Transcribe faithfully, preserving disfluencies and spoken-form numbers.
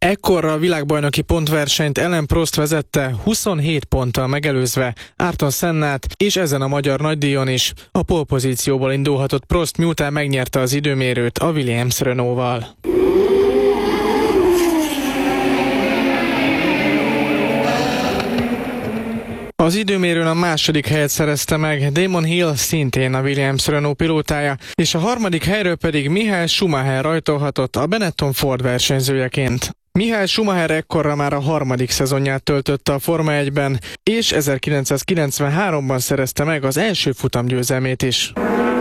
Ekkorra a világbajnoki pontversenyt Alain Prost vezette, huszonhét ponttal megelőzve Ayrton Sennát, és ezen a magyar nagydíjon is. A pole-pozícióból indulhatott Prost, miután megnyerte az időmérőt a Williams Renault-val. Az időmérőn a második helyet szerezte meg Damon Hill, szintén a Williams Renault pilótája, és a harmadik helyről pedig Michael Schumacher rajtolhatott a Benetton Ford versenyzőjeként. Michael Schumacher ekkorra már a harmadik szezonját töltötte a Forma egyben, és ezerkilencszázkilencvenháromban szerezte meg az első futamgyőzelmét is.